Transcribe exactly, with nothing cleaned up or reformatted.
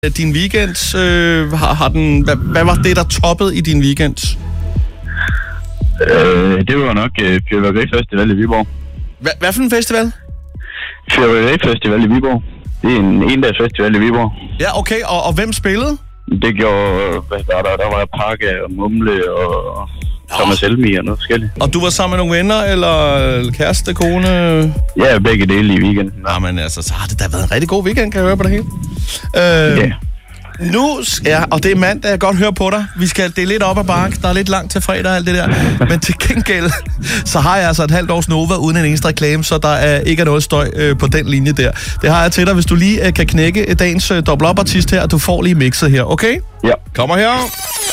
Din weekend, øh, har, har den, hvad, hvad var det, der toppede i din weekend? Øh, det var nok øh, Fyrværkerifestival i Viborg. Hva, hvad for en festival? Fyrværkerifestival i Viborg. Det er en endagsfestival i Viborg. Ja, okay, og, og hvem spillede? Det gjorde, hvad der, der, der var Parka og Mumle og Thomas Helmi og noget forskelligt. Og du var sammen med nogle venner, eller kæreste, kone? Ja, begge dele i weekenden. Nå, men altså, så har det da været en rigtig god weekend, kan jeg høre på det hele. Øh, Ja. Nu, ja, og det er mandag, jeg godt hører på dig. Vi skal, det er lidt op ad bakke, der er lidt langt til fredag og alt det der. Men til gengæld, så har jeg altså et halvt års Nova uden en eneste reklame, så der er ikke noget støj øh, på den linje der. Det har jeg til dig, hvis du lige øh, kan knække dagens øh, dobbelt-op-artist her, og du får lige mixet her, okay? Ja. Kommer her.